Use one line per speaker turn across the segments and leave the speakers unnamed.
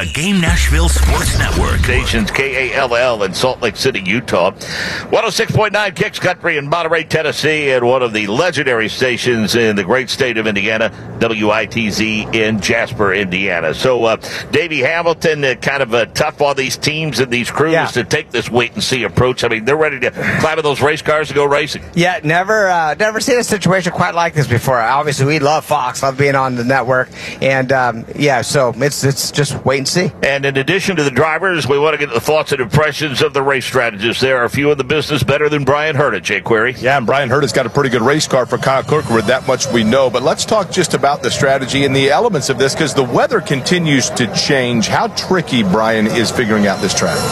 the Game Nashville Sports Network.
Stations KALL in Salt Lake City, Utah. 106.9 Kicks Country in Monterey, Tennessee, and one of the legendary stations in the great state of Indiana, WITZ in Jasper, Indiana. So, Davey Hamilton, kind of tough on these teams and these crews to take this wait-and-see approach. I mean, they're ready to climb in those race cars and go racing.
Yeah, never seen a situation quite like this before. Obviously, we love Fox, love being on the network, and so it's just wait and see.
And in addition to the drivers, we want to get the thoughts and impressions of the race strategists. There are a few in the business better than Brian Hurta, Jay Query.
Yeah, and Brian Hurta's got a pretty good race car for Kyle Kirkwood. That much we know. But let's talk just about the strategy and the elements of this, because the weather continues to change. How tricky, Brian, is figuring out this track?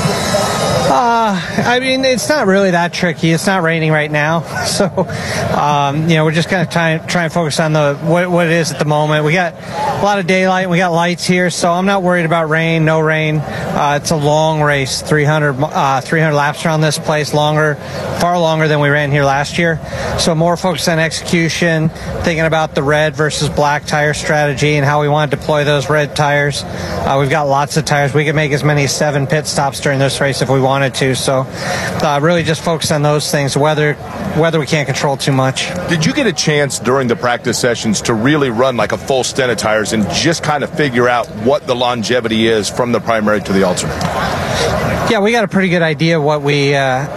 I mean, it's not really that tricky. It's not raining right now, so we're just kind of trying to focus on what it is at the moment. We got a lot of daylight, and we got lights here, so I'm not worried about rain. No rain. It's a long race, 300 laps around this place, far longer than we ran here last year. So more focused on execution, thinking about the red versus black tire strategy and how we want to deploy those red tires. We've got lots of tires. We could make as many as 7 pit stops during this race if we wanted to. So really just focus on those things. Weather we can't control too much.
Did you get a chance during the practice sessions to really run like a full stint of tires and just kind of figure out what the longevity is from the primary to the alternate?
Yeah, we got a pretty good idea what we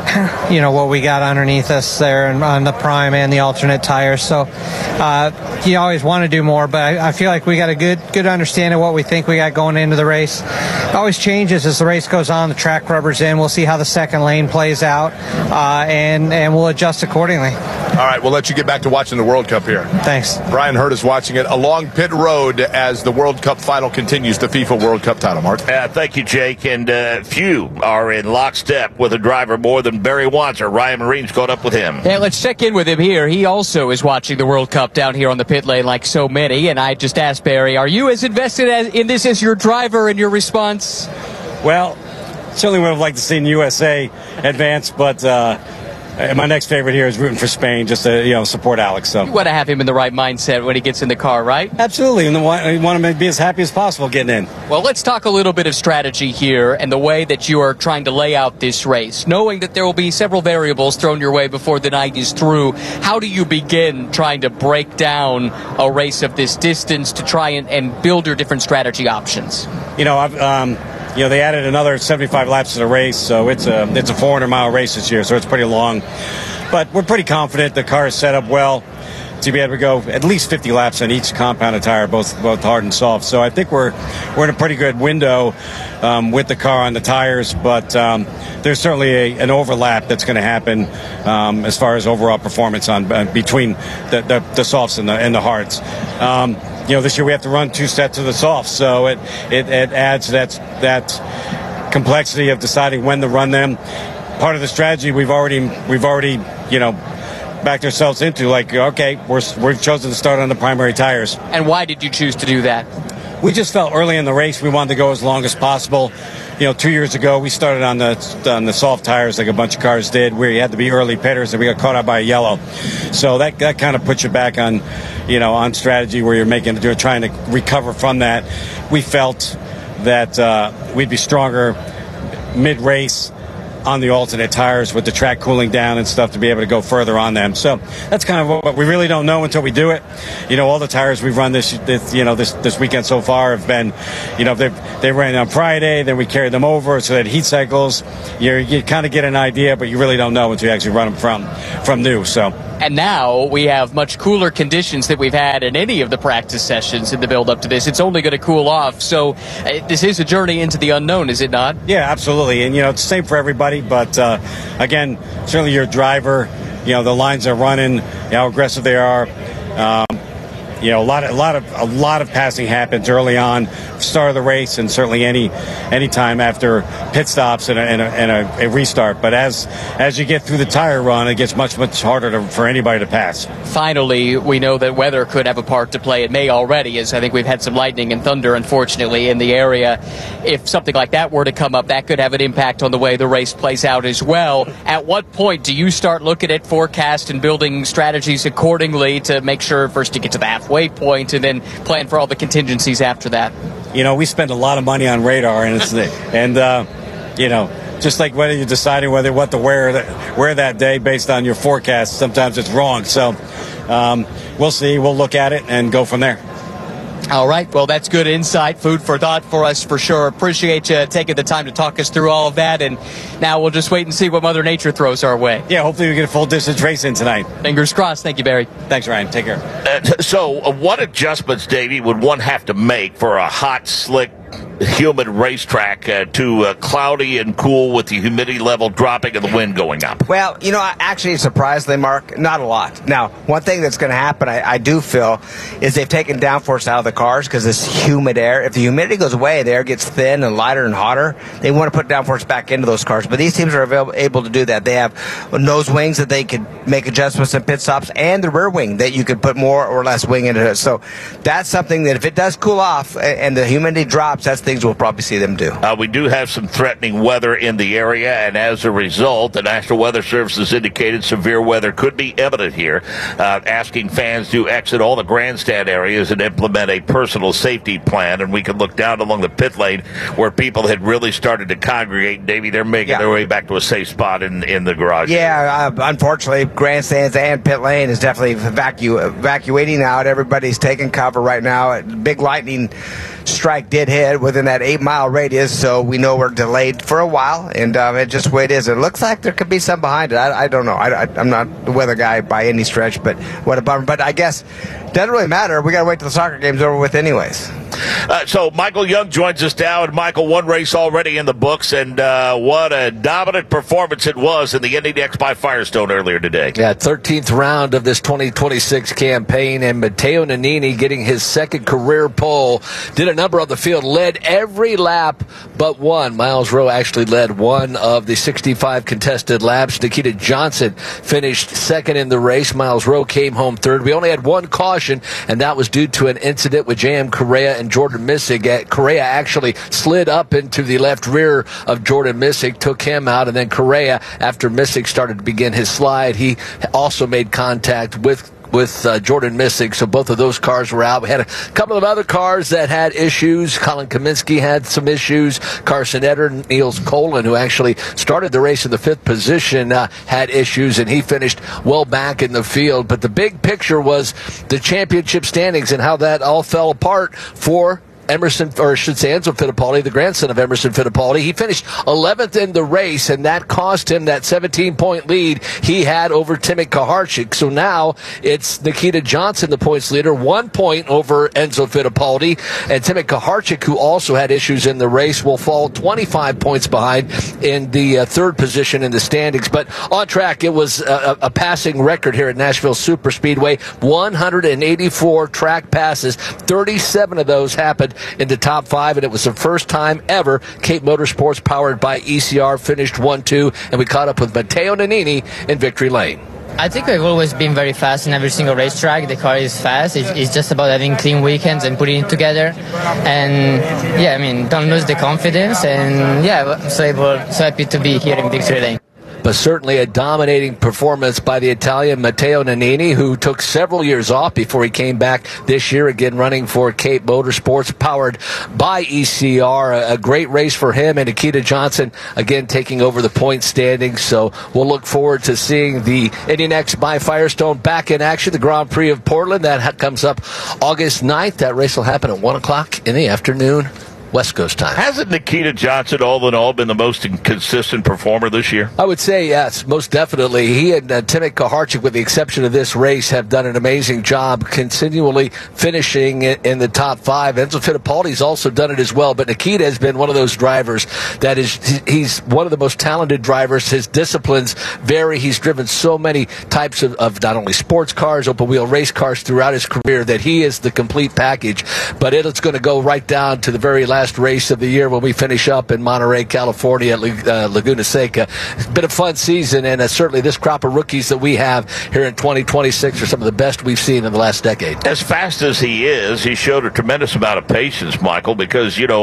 got underneath us there on the prime and the alternate tires. So you always want to do more, but I feel like we got a good understanding of what we think we got going into the race. It always changes as the race goes on. The track rubber's in. We'll see how the second lane plays out, and we'll adjust accordingly.
All right, we'll let you get back to watching the World Cup here.
Thanks.
Brian Hurt is watching it along pit road as the World Cup final continues, the FIFA World Cup title, Mark.
Thank you, Jake. And few are in lockstep with a driver more than Barry Wanzer. Ryan Marine's caught up with him.
Yeah, let's check in with him here. He also is watching the World Cup down here on the pit lane like so many. And I just asked Barry, are you as invested in this as your driver and your response?
Well, certainly would have liked to see USA advance, but my next favorite here is rooting for Spain, just to support Alex. So
you want to have him in the right mindset when he gets in the car, right?
Absolutely, and you want him to be as happy as possible getting in.
Well, let's talk a little bit of strategy here and the way that you are trying to lay out this race, knowing that there will be several variables thrown your way before the night is through. How do you begin trying to break down a race of this distance to try and build your different strategy options?
They added another 75 laps to the race, so it's a 400-mile race this year, so it's pretty long. But we're pretty confident the car is set up well to be able to go at least 50 laps on each compounded tire, both hard and soft. So I think we're in a pretty good window with the car on the tires, but there's certainly an overlap that's going to happen as far as overall performance between the softs and the hards. This year we have to run 2 sets of the softs, so it adds that complexity of deciding when to run them. Part of the strategy we've already backed ourselves into, like, okay, we've chosen to start on the primary tires.
And why did you choose to do that?
We just felt early in the race we wanted to go as long as possible. 2 years ago we started on the soft tires like a bunch of cars did, where you had to be early pitters, and we got caught out by a yellow. So that kind of puts you back on strategy where you're trying to recover from that. We felt that we'd be stronger mid-race on the alternate tires with the track cooling down and stuff to be able to go further on them. So that's kind of what we really don't know until we do it. All the tires we've run this weekend so far have been, they ran on Friday, then we carried them over, so that heat cycles, you kind of get an idea, but you really don't know until you actually run them from new. So.
And now we have much cooler conditions than we've had in any of the practice sessions in the build-up to this. It's only going to cool off. So this is a journey into the unknown, is it not?
Yeah, absolutely. And, it's the same for everybody. But, again, certainly your driver, the lines are running, how aggressive they are. A lot of passing happens early on, start of the race, and certainly any time after pit stops and a restart. But as you get through the tire run, it gets much harder for anybody to pass.
Finally, we know that weather could have a part to play. It may already, as I think we've had some lightning and thunder, unfortunately, in the area. If something like that were to come up, that could have an impact on the way the race plays out as well. At what point do you start looking at forecast and building strategies accordingly to make sure first you get to the halfway point and then plan for all the contingencies after that?
we spend a lot of money on radar, and just like whether you're deciding what to wear that day based on your forecast, sometimes it's wrong. So we'll see. We'll look at it and go from there.
All right. Well, that's good insight, food for thought for us for sure. Appreciate you taking the time to talk us through all of that. And now we'll just wait and see what Mother Nature throws our way.
Yeah, hopefully we get a full distance race in tonight.
Fingers crossed. Thank you, Barry.
Thanks, Ryan. Take care.
So what adjustments, Davey, would one have to make for a hot, slick, humid racetrack to cloudy and cool with the humidity level dropping and the wind going up?
Well, actually, surprisingly, Mark, not a lot. Now, one thing that's going to happen, I do feel, is they've taken downforce out of the cars because this humid air. If the humidity goes away, the air gets thin and lighter and hotter. They want to put downforce back into those cars. But these teams are able to do that. They have nose wings that they could make adjustments in pit stops, and the rear wing that you could put more or less wing into it. So that's something that if it does cool off and the humidity drops, that's things we'll probably see them do.
We do have some threatening weather in the area, and as a result, the National Weather Service has indicated severe weather could be imminent here, asking fans to exit all the grandstand areas and implement a personal safety plan. And we can look down along the pit lane where people had really started to congregate. Davey, they're making their way back to a safe spot in the garage.
Yeah, unfortunately, grandstands and pit lane is definitely evacuating out. Everybody's taking cover right now. Big lightning strike did hit within that 8-mile radius, so we know we're delayed for a while, and it's just the way it is. It looks like there could be some behind it. I don't know. I'm not the weather guy by any stretch, but what a bummer. But I guess it doesn't really matter. We got to wait till the soccer game's over with anyways.
So Michael Young joins us now, and Michael, one race already in the books, and what a dominant performance it was in the Indy Next by Firestone earlier today.
Yeah, 13th round of this 2026 campaign, and Matteo Nannini getting his second career pole. Did a number on the field, led every lap but one. Miles Rowe actually led one of the 65 contested laps. Nikita Johnson finished second in the race. Miles Rowe came home third. We only had one caution, and that was due to an incident with J.M. Correa and Jordan Missick. Correa actually slid up into the left rear of Jordan Missick, took him out, and then Correa, after Missick started to begin his slide, he also made contact with Jordan Missick, so both of those cars were out. We had a couple of other cars that had issues. Colin Kaminsky had some issues. Carson Etter, Niels Colin, who actually started the race in the 5th position, had issues, and he finished well back in the field. But the big picture was the championship standings and how that all fell apart for Emerson, or I should say Enzo Fittipaldi, the grandson of Emerson Fittipaldi. He finished 11th in the race, and that cost him that 17-point lead he had over Timmy Kaharchik. So now it's Nikita Johnson, the points leader, 1 point over Enzo Fittipaldi. And Timmy Kaharchik, who also had issues in the race, will fall 25 points behind in the 3rd position in the standings. But on track, it was a passing record here at Nashville Superspeedway. 184 track passes, 37 of those happened in the top 5, and it was the first time ever Cape Motorsports, powered by ECR, finished 1-2, and we caught up with Matteo Nannini in victory lane.
I think we've always been very fast in every single racetrack. The car is fast. It's just about having clean weekends and putting it together. And don't lose the confidence. And I'm so happy to be here in victory lane.
But certainly a dominating performance by the Italian Matteo Nannini, who took several years off before he came back this year, again running for Cape Motorsports, powered by ECR. A great race for him, and Nikita Johnson, again, taking over the point standings. So we'll look forward to seeing the Indy Next by Firestone back in action, the Grand Prix of Portland. That comes up August 9th. That race will happen at 1 o'clock in the afternoon, West Coast time.
Hasn't Nikita Johnson, all in all, been the most consistent performer this year?
I would say yes, most definitely. He and Timmy Kaharchik, with the exception of this race, have done an amazing job continually finishing in the top 5. Enzo Fittipaldi's also done it as well, but Nikita has been one of those drivers that he's one of the most talented drivers. His disciplines vary. He's driven so many types of not only sports cars, open wheel race cars throughout his career, that he is the complete package. But it's going to go right down to the very last last race of the year when we finish up in Monterey, California at Laguna Seca. It's been a fun season, and certainly this crop of rookies that we have here in 2026 are some of the best we've seen in the last decade.
As fast as he is, he showed a tremendous amount of patience, Michael, because, he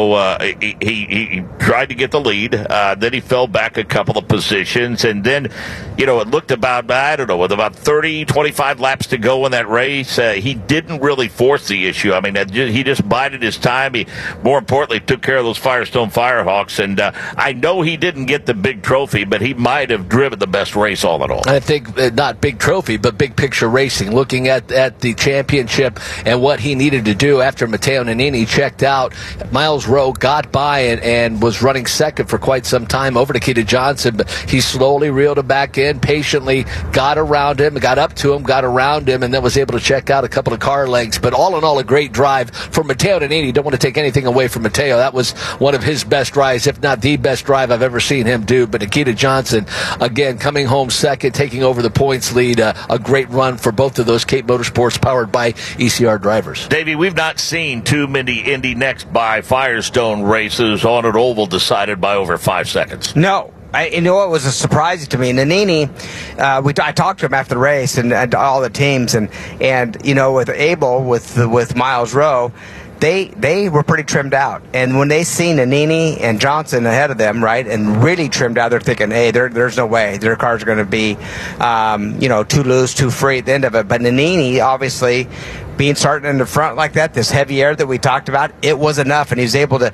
tried to get the lead. Then he fell back a couple of positions, and then, it looked about, with about 30, 25 laps to go in that race, he didn't really force the issue. I mean, he just bided his time. He, more importantly, took care of those Firestone Firehawks, and I know he didn't get the big trophy, but he might have driven the best race all in all.
I think not big trophy, but big picture racing, looking at the championship and what he needed to do after Matteo Nannini checked out. Miles Rowe got by and was running second for quite some time over Nikita Johnson, but he slowly reeled him back in, patiently got around him, got up to him, got around him, and then was able to check out a couple of car lengths. But all in all, a great drive for Matteo Nannini. Don't want to take anything away from Matteo. That was one of his best drives, if not the best drive I've ever seen him do. But Nikita Johnson, again, coming home second, taking over the points lead. A great run for both of those Cape Motorsports powered by ECR drivers.
Davey, we've not seen too many Indy Next by Firestone races on an oval decided by over 5 seconds.
No. You know what was surprising to me? Nannini, I talked to him after the race and all the teams, and with Abel, with Miles Rowe, they were pretty trimmed out. And when they seen Nannini and Johnson ahead of them, right, and really trimmed out, they're thinking, hey, there's no way their cars are going to be, too loose, too free at the end of it. But Nannini, obviously, being starting in the front like that, this heavy air that we talked about, it was enough, and he was able to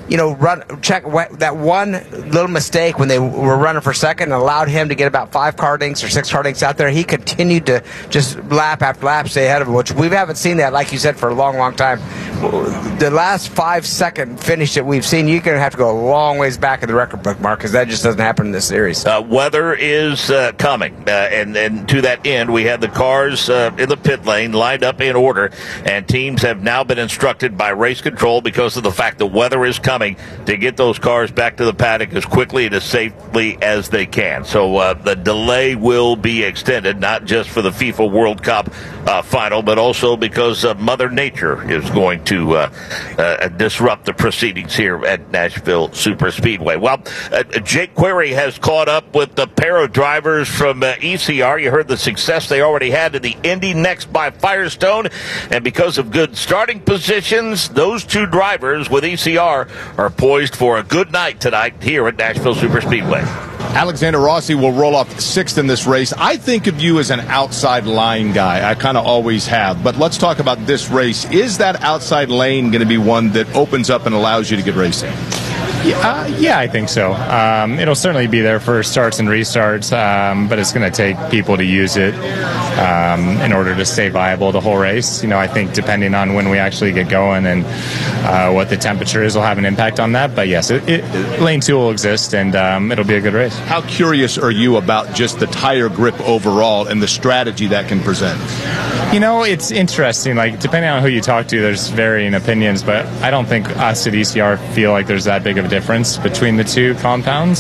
check that one little mistake when they were running for second and allowed him to get about 5 car lengths or 6 car lengths out there. He continued to just lap after lap stay ahead of him, which we haven't seen that, like you said, for a long, long time. The last 5-second finish that we've seen, you're going to have to go a long ways back in the record book, Mark, because that just doesn't happen in this series.
Weather is coming, and to that end, we had the cars in the pit lane lined up in order, and teams have now been instructed by race control, because of the fact the weather is coming, to get those cars back to the paddock as quickly and as safely as they can. So the delay will be extended, not just for the FIFA World Cup final, but also because Mother Nature is going to disrupt the proceedings here at Nashville Super Speedway. Well, Jake Query has caught up with the pair of drivers from ECR. You heard the success they already had in the Indy Next by Firestone, and because of good starting positions, those two drivers with ECR are poised for a good night tonight here at Nashville Super Speedway.
Alexander Rossi will roll off 6th in this race. I think of you as an outside line guy. I kind of always have. But let's talk about this race. Is that outside lane going to be one that opens up and allows you to get racing?
Yeah, I think so. It'll certainly be there for starts and restarts, but it's going to take people to use it in order to stay viable the whole race. I think depending on when we actually get going and what the temperature is will have an impact on that. But yes, lane 2 will exist, and it'll be a good race.
How curious are you about just the tire grip overall and the strategy that can present?
It's interesting. Like, depending on who you talk to, there's varying opinions, but I don't think us at ECR feel like there's that big of a difference between the two compounds.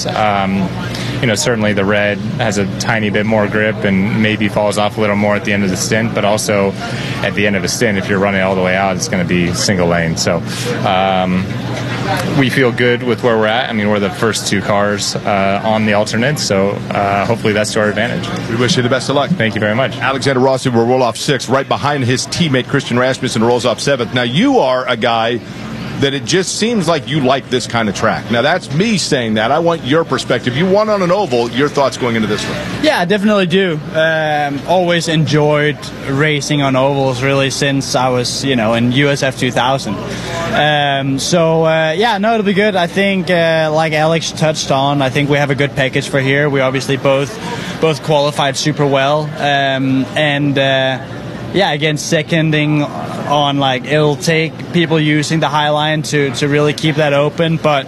Certainly the red has a tiny bit more grip and maybe falls off a little more at the end of the stint, but also at the end of a stint, if you're running all the way out, it's going to be single lane. So we feel good with where we're at. We're the first 2 cars on the alternate, so hopefully that's to our advantage.
We wish you the best of luck.
Thank you very much.
Alexander Rossi will roll off 6th, right behind his teammate Christian Rasmussen rolls off 7th. Now, you are a guy that it just seems like you like this kind of track. Now, that's me saying that. I want your perspective. You won on an oval. Your thoughts going into this one?
Yeah, I definitely do. Always enjoyed racing on ovals, really, since I was, in USF 2000. It'll be good. I think, like Alex touched on, I think we have a good package for here. We obviously both qualified super well. Again, seconding on, it'll take people using the high line to really keep that open, but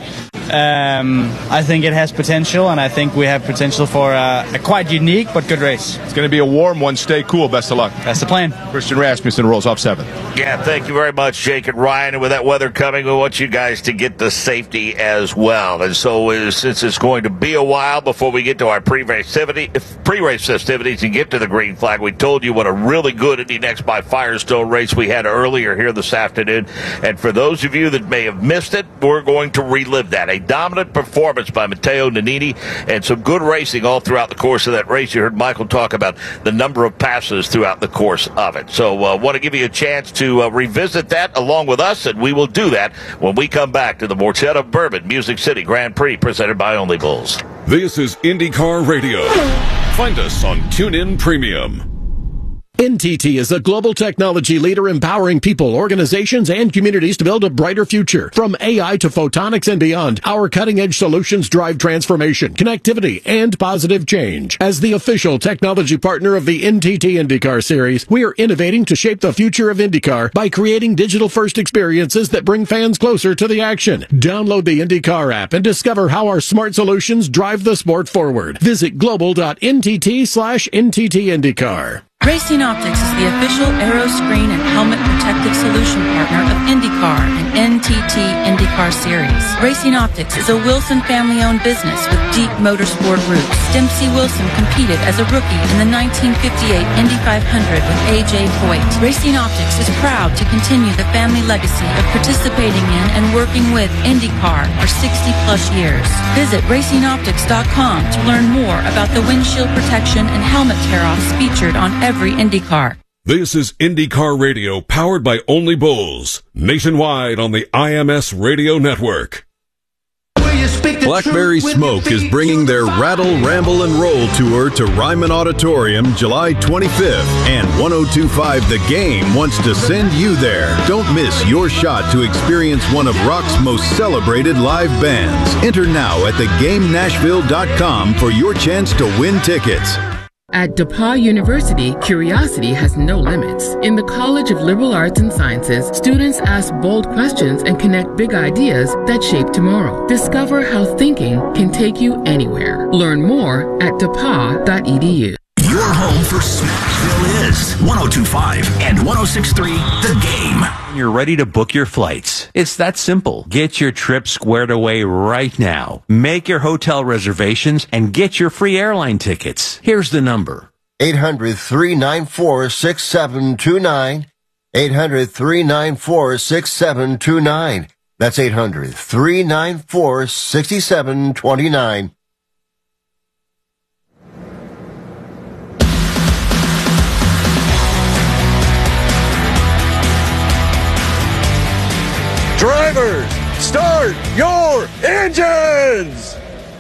I think it has potential, and I think we have potential for a quite unique but good race.
It's going to be a warm one. Stay cool. Best of luck.
That's the plan.
Christian Rasmussen rolls off 7th.
Yeah, thank you very much, Jake and Ryan. And with that weather coming, we want you guys to get the safety as well. And so since it's going to be a while before we get to our pre-race festivities and get to the green flag, we told you what a really good Indy Next by Firestone race we had earlier here this afternoon. And for those of you that may have missed it, we're going to relive that. A dominant performance by Matteo Nannini and some good racing all throughout the course of that race. You heard Michael talk about the number of passes throughout the course of it. So want to give you a chance to revisit that along with us, and we will do that when we come back to the Morchetta Bourbon Music City Grand Prix presented by Only Bulls.
This is IndyCar Radio. Find us on TuneIn Premium.
NTT is a global technology leader empowering people, organizations, and communities to build a brighter future. From AI to photonics and beyond, our cutting-edge solutions drive transformation, connectivity, and positive change. As the official technology partner of the NTT IndyCar Series, we are innovating to shape the future of IndyCar by creating digital-first experiences that bring fans closer to the action. Download the IndyCar app and discover how our smart solutions drive the sport forward. Visit global.ntt/NTT IndyCar.
Racing Optics is the official aero screen and helmet protective solution partner of IndyCar and NTT IndyCar Series. Racing Optics is a Wilson family-owned business with deep motorsport roots. Dempsey Wilson competed as a rookie in the 1958 Indy 500 with A.J. Foyt. Racing Optics is proud to continue the family legacy of participating in and working with IndyCar for 60-plus years. Visit racingoptics.com to learn more about the windshield protection and helmet tear-offs featured on every IndyCar.
This is IndyCar Radio, powered by Only Bulls, nationwide on the IMS Radio Network.
Blackberry Smoke is bringing their Rattle, Ramble, and Roll tour to Ryman Auditorium July 25th, and 102.5 The Game wants to send you there. Don't miss your shot to experience one of rock's most celebrated live bands. Enter now at thegamenashville.com for your chance to win tickets.
At DePauw University, curiosity has no limits. In the College of Liberal Arts and Sciences, students ask bold questions and connect big ideas that shape tomorrow. Discover how thinking can take you anywhere. Learn more at depaw.edu.
Your home for Smashville is 102.5 and 106.3 The Game.
You're ready to book your flights. It's that simple. Get your trip squared away right now. Make your hotel reservations and get your free airline tickets. Here's the number.
800-394-6729. 800-394-6729. That's 800-394-6729.
Drivers, start your engines!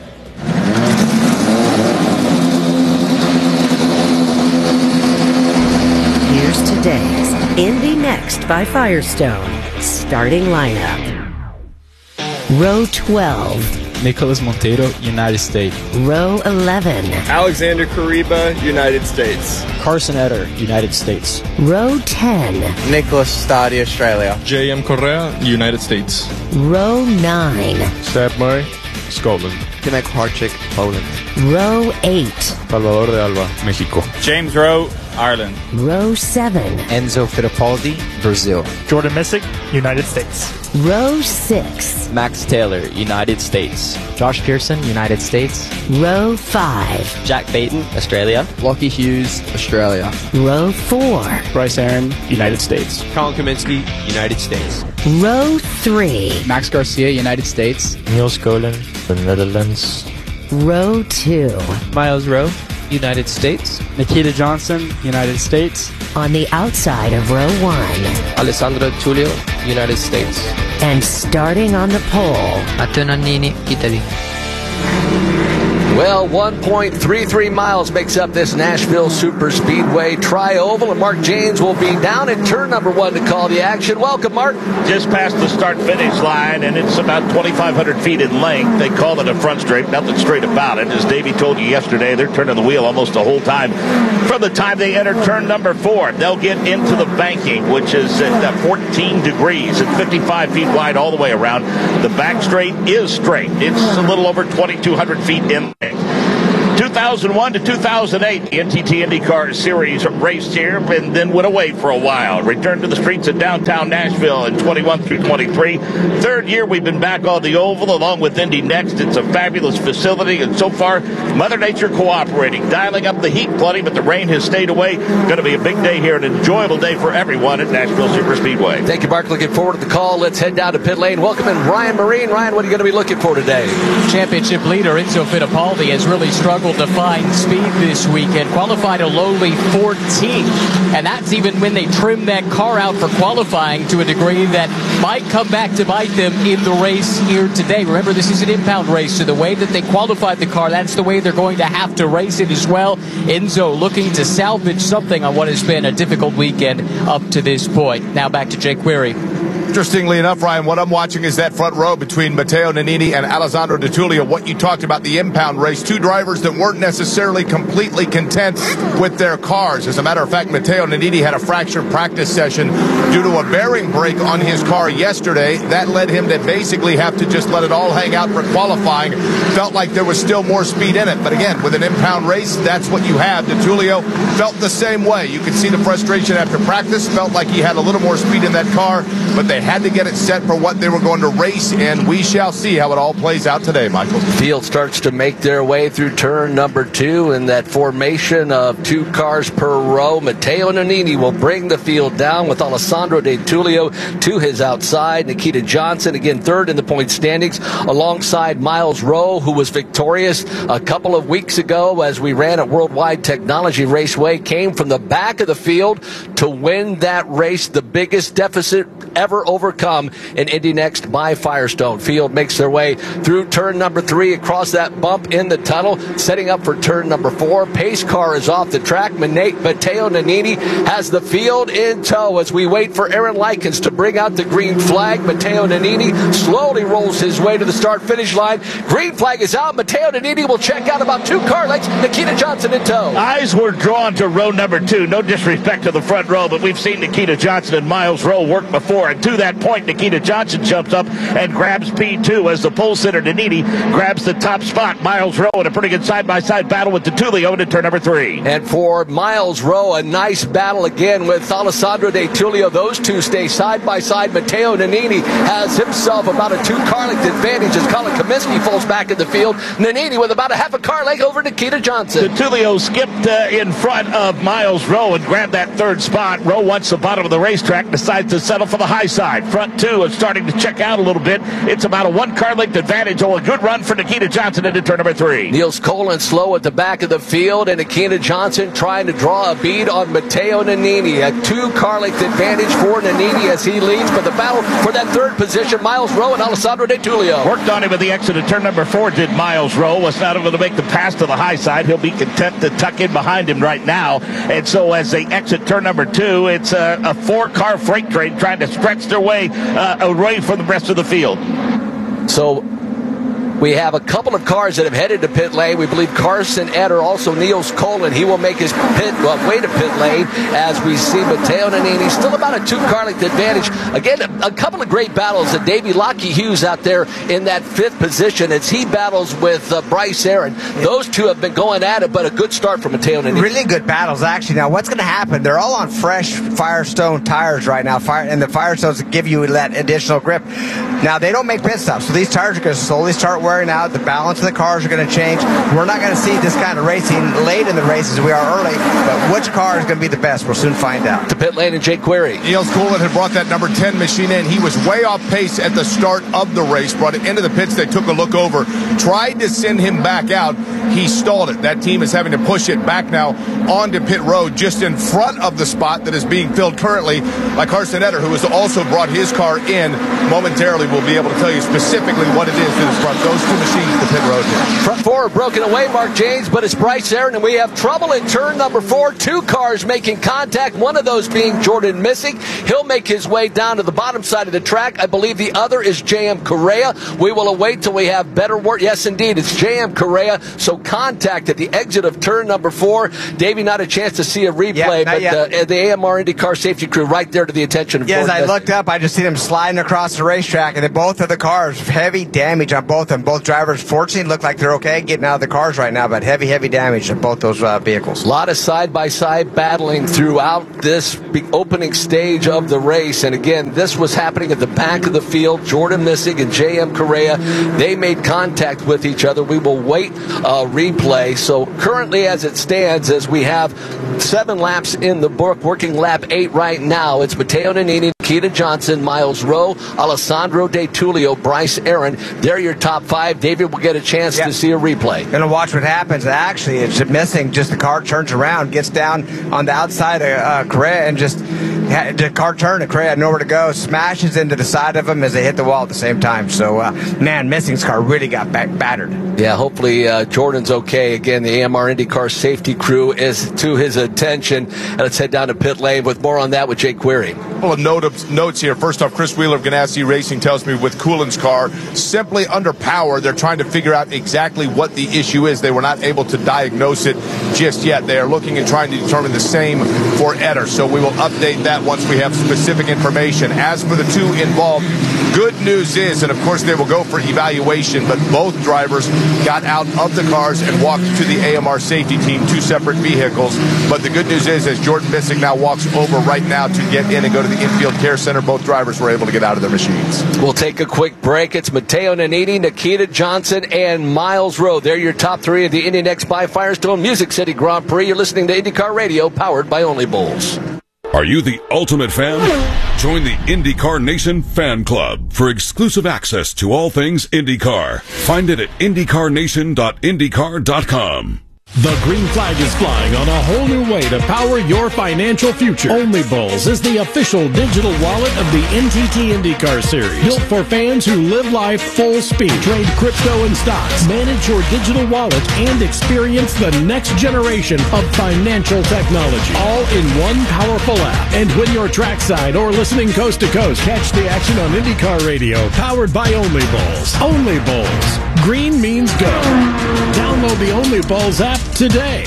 Here's today's Indy Next by Firestone starting lineup. Row 12.
Nicholas Monteiro, United States.
Row 11.
Alexander Kariba, United States.
Carson Etter, United States.
Row 10.
Nicholas Stadi, Australia.
J.M. Correa, United States.
Row 9.
Seb Murray, Scotland.
Timek Harchik, Poland.
Row 8.
Salvador de Alba, Mexico.
James Rowe, Ireland.
Row 7.
Enzo Fittipaldi, Brazil.
Jordan Missick, United States.
Row 6.
Max Taylor, United States.
Josh Pearson, United States.
Row 5.
Jack Baton, Australia.
Lockie Hughes, Australia.
Row 4.
Bryce Aaron, United States.
Colin Kaminsky, United States.
Row 3.
Max Garcia, United States.
Niels Kolen, the Netherlands.
Row 2.
Miles Rowe, United States.
Nikita Johnson, United States.
On the outside of row 1.
Alessandro Tullio, United States.
And starting on the pole.
Matteo Nannini, Italy.
Well, 1.33 miles makes up this Nashville Super Speedway Tri-Oval, and Mark James will be down at turn number 1 to call the action. Welcome, Mark.
Just past the start-finish line, and it's about 2,500 feet in length. They call it a front straight. Nothing straight about it. As Davey told you yesterday, they're turning the wheel almost the whole time. From the time they enter turn number 4, they'll get into the banking, which is at 14 degrees and 55 feet wide all the way around. The back straight is straight. It's a little over 2,200 feet in length. 2001 to 2008, the NTT IndyCar Series raced here and then went away for a while. Returned to the streets of downtown Nashville in 21 through 23. Third year we've been back on the oval along with Indy Next. It's a fabulous facility, and so far Mother Nature cooperating, dialing up the heat plenty, but the rain has stayed away. Going to be a big day here, an enjoyable day for everyone at Nashville Super Speedway.
Thank you, Mark. Looking forward to the call. Let's head down to pit lane. Welcome in Ryan Marine. Ryan, what are you going to be looking for today?
Championship leader Enzo Fittipaldi has really struggled to find speed this weekend. Qualified a lowly 14th, and that's even when they trimmed that car out for qualifying to a degree that might come back to bite them in the race here today. Remember, this is an impound race, so the way that they qualified the car, that's the way they're going to have to race it as well. Enzo looking to salvage something on what has been a difficult weekend up to this point. Now back to Jake Query.
Interestingly enough, Ryan, what I'm watching is that front row between Matteo Nannini and Alessandro Di Tullio. What you talked about, the impound race, two drivers that weren't necessarily completely content with their cars. As a matter of fact, Matteo Nannini had a fractured practice session due to a bearing break on his car yesterday. That led him to basically have to just let it all hang out for qualifying. Felt like there was still more speed in it. But again, with an impound race, that's what you have. Di Tullio felt the same way. You could see the frustration after practice. Felt like he had a little more speed in that car, but they had to get it set for what they were going to race, and we shall see how it all plays out today, Michael.
Field starts to make their way through turn number 2 in that formation of 2 cars per row. Matteo Nannini will bring the field down with Alessandro Di Tullio to his outside. Nikita Johnson, again, third in the point standings, alongside Miles Rowe, who was victorious a couple of weeks ago as we ran at Worldwide Technology Raceway, came from the back of the field to win that race, the biggest deficit ever overcome in Indy Next by Firestone. Field makes their way through turn number 3 across that bump in the tunnel, setting up for turn number 4. Pace car is off the track. Matteo Nannini has the field in tow as we wait for Aaron Likens to bring out the green flag. Matteo Nannini slowly rolls his way to the start-finish line. Green flag is out. Matteo Nannini will check out about 2 car lengths. Nikita Johnson in tow.
Eyes were drawn to row number 2. No disrespect to the front row, but we've seen Nikita Johnson and Miles Rowe work before, and to that point, Nikita Johnson jumps up and grabs P2 as the pole sitter Nannini grabs the top spot. Miles Rowe in a pretty good side-by-side battle with Di Tullio into turn number 3.
And for Miles Rowe, a nice battle again with Alessandro Di Tullio. Those two stay side-by-side. Matteo Nannini has himself about a 2 car length advantage as Colin Kaminsky falls back in the field. Nannini with about a half a car length over Nikita Johnson.
Di Tullio skipped in front of Miles Rowe and grabbed that 3rd spot. Rowe wants the bottom of the racetrack, decides to settle for the high side. Front 2 is starting to check out a little bit. It's about a 1 car length advantage. Oh, a good run for Nikita Johnson into turn number 3.
Niels Colin slow at the back of the field, and Nikita Johnson trying to draw a bead on Matteo Nannini. A 2 car length advantage for Nannini as he leads, but the battle for that 3rd position, Miles Rowe and Alessandro Di Tullio.
Worked on him at the exit of turn number 4, did Miles Rowe. Was not able to make the pass to the high side. He'll be content to tuck in behind him right now. And so as they exit turn number 2, it's a 4-car freight train trying to stretch their way away from the rest of the field.
So we have a couple of cars that have headed to pit lane. We believe Carson Eder, also Niels Colin. He will make his way to pit lane as we see Matteo Nannini still about a 2 car length advantage. Again, a couple of great battles. Davey Lockheed Hughes out there in that 5th position as he battles with Bryce Aaron. Those two have been going at it, but a good start for Matteo Nannini.
Really good battles, actually. Now, what's going to happen? They're all on fresh Firestone tires right now, and the Firestones give you that additional grip. Now, they don't make pit stops, so these tires are going to slowly start wearing out. The balance of the cars are going to change. We're not going to see this kind of racing late in the race as we are early, but which car is going to be the best, we'll soon find out.
To pit lane and Jake Query.
Niels Colin had brought that number 10 machine in. He was way off pace at the start of the race, brought it into the pits. They took a look over, tried to send him back out. He stalled it. That team is having to push it back now onto pit road, just in front of the spot that is being filled currently by Carson Eder, who has also brought his car in. Momentarily, we'll be able to tell you specifically what it is that is front. Those two machines to pit road here.
Front four broken away, Mark James, but it's Bryce Aaron, and we have trouble in turn number 4. 2 cars making contact, one of those being Jordan Missing. He'll make his way down to the bottom side of the track. I believe the other is J.M. Correa. We will await till we have better word. Yes, indeed, it's J.M. Correa. So contact at the exit of turn number 4. Davey, not a chance to see a replay, but the AMR IndyCar safety crew right there to the attention of
Jordan.
Yes,
I looked up, I just seen him sliding across the racetrack, and both of the cars, heavy damage on both of them. Both drivers, fortunately, look like they're okay getting out of the cars right now, but heavy damage on both those vehicles.
A lot of side-by-side battling throughout this opening stage of the race, and again, this was happening at the back of the field. Jordan Missing and J.M. Correa, they made contact with each other. We will wait a replay. So currently, as it stands, as we have 7 laps in the book, working lap 8 right now, it's Matteo Nannini, Nikita Johnson, Miles Rowe, Alessandro De Tullio, Bryce Aaron. They're your top 5. David will get a chance to see a replay.
Gonna watch what happens. Actually, it's Missing. Just the car turns around, gets down on the outside of Correa, and just the car turned, and Correa had nowhere to go. Smashes into the side of him as they hit the wall at the same time. So, Missing's car really got battered.
Yeah, hopefully Jordan's okay. Again, the AMR IndyCar safety crew is to his attention. And let's head down to pit lane with more on that with Jake Query.
A couple of notes here. First off, Chris Wheeler of Ganassi Racing tells me with Coulin's car, simply under power, they're trying to figure out exactly what the issue is. They were not able to diagnose it just yet. They are looking and trying to determine the same for Etter. So we will update that once we have specific information. As for the 2 involved, good news is, and of course they will go for evaluation, but both drivers got out of the cars and walked to the AMR safety team, 2 separate vehicles. But the good news is, as Jordan Missing now walks over right now to get in and go to the infield care center, both drivers were able to get out of their machines.
We'll take a quick break. It's Matteo Nannini, Nikita Johnson, and Miles Rowe. They're your top 3 of the Indy Next by Firestone Music City Grand Prix. You're listening to IndyCar Radio, powered by Only Bulls.
Are you the ultimate fan? Join the IndyCar Nation Fan Club for exclusive access to all things IndyCar. Find it at IndyCarNation.IndyCar.com.
The green flag is flying on a whole new way to power your financial future. Only Bulls is the official digital wallet of the NTT IndyCar Series. Built for fans who live life full speed. Trade crypto and stocks. Manage your digital wallet and experience the next generation of financial technology. All in one powerful app. And when you're trackside or listening coast to coast, catch the action on IndyCar Radio, powered by Only Bulls. Only Bulls. Green means go. Download the Only Bulls app today.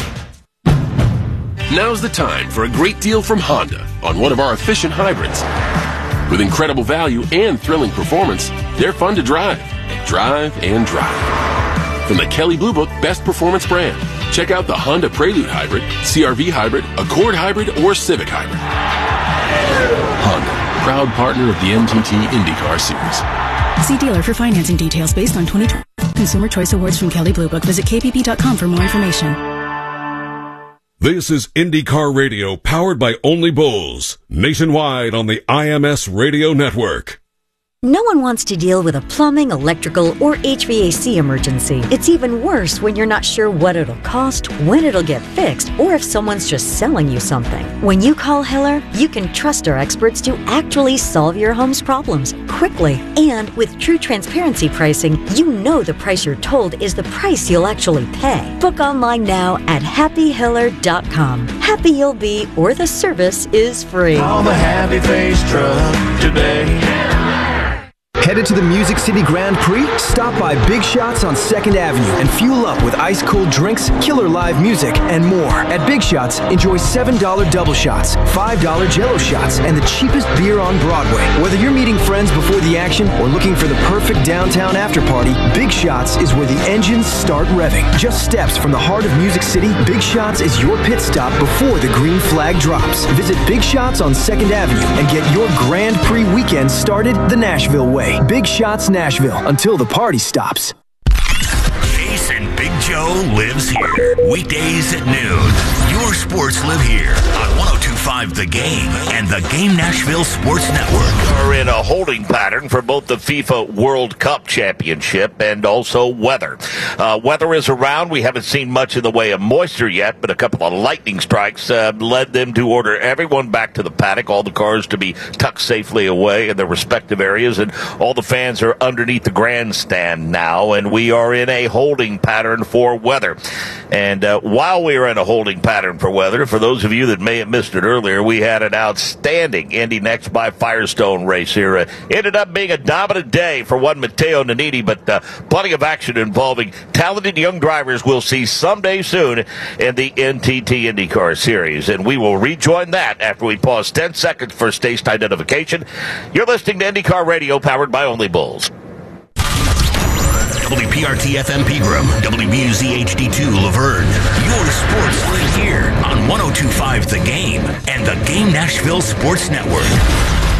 Now's the time for a great deal from Honda on one of our efficient hybrids. With incredible value and thrilling performance, they're fun to drive, and drive. From the Kelley Blue Book Best Performance brand, check out the Honda Prelude Hybrid, CR-V Hybrid, Accord Hybrid, or Civic Hybrid. Honda, proud partner of the NTT IndyCar Series.
See dealer for financing details based on 2020 Consumer Choice Awards from Kelley Blue Book. Visit kpp.com for more information.
This is IndyCar Radio, powered by Only Bulls, nationwide on the IMS Radio Network.
No one wants to deal with a plumbing, electrical, or HVAC emergency. It's even worse when you're not sure what it'll cost, when it'll get fixed, or if someone's just selling you something. When you call Hiller, you can trust our experts to actually solve your home's problems quickly. And with true transparency pricing, you know the price you're told is the price you'll actually pay. Book online now at happyhiller.com. Happy you'll be, or the service is free.
Call the Happy Face Truck today.
Headed to the Music City Grand Prix? Stop by Big Shots on 2nd Avenue and fuel up with ice-cold drinks, killer live music, and more. At Big Shots, enjoy $7 double shots, $5 Jell-O shots, and the cheapest beer on Broadway. Whether you're meeting friends before the action or looking for the perfect downtown after-party, Big Shots is where the engines start revving. Just steps from the heart of Music City, Big Shots is your pit stop before the green flag drops. Visit Big Shots on 2nd Avenue and get your Grand Prix weekend started the Nashville way. Big Shots Nashville, until the party stops.
Jason Big Joe lives here. Weekdays at noon. Your sports live here on 102.5 The Game and the Game Nashville Sports Network.
We're in a holding pattern for both the FIFA World Cup Championship and also weather. Weather is around. We haven't seen much in the way of moisture yet, but a couple of lightning strikes led them to order everyone back to the paddock, all the cars to be tucked safely away in their respective areas, and all the fans are underneath the grandstand now, and we are in a holding pattern for weather. And while we are in a holding pattern for weather, for those of you that may have missed it earlier, we had an outstanding Indy Next by Firestone race here. Ended up being a dominant day for one Matteo Nannini, but plenty of action involving talented young drivers we'll see someday soon in the NTT IndyCar Series. And we will rejoin that after we pause 10 seconds for station identification. You're listening to IndyCar Radio, powered by Only Bulls.
WPRT FM Pegram, WBUZ HD2 Laverne. Your sports live here on 102.5 The Game and the Game Nashville Sports Network.